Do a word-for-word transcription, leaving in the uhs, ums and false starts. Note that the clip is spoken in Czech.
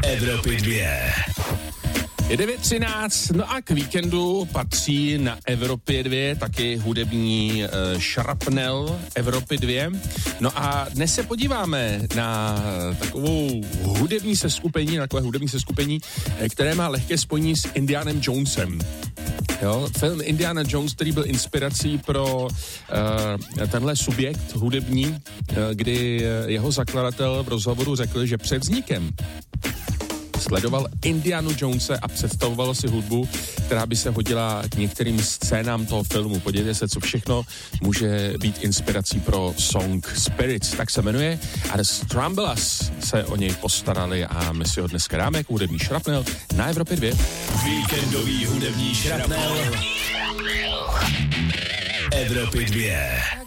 Evropy dvě. Je devět třináct, no a k víkendu patří na Evropě dvě taky hudební uh, šrapnel Evropy dvě. No a dnes se podíváme na takovou hudební seskupení, na takové hudební seskupení, které má lehké spojení s Indianem Jonesem. Jo, film Indiana Jones, který byl inspirací pro uh, tenhle subjekt hudební, uh, kdy jeho zakladatel v rozhovoru řekl, že před vznikem sledoval Indianu Jonese a představoval si hudbu, která by se hodila k některým scénám toho filmu. Podívejte se, co všechno může být inspirací pro song Spirits, tak se jmenuje. A The Stramblers se o něj postarali a my si ho dneska dáme jako hudební šrapnel na Evropě dvě. Víkendový hudební šrapnel Evropy dvě.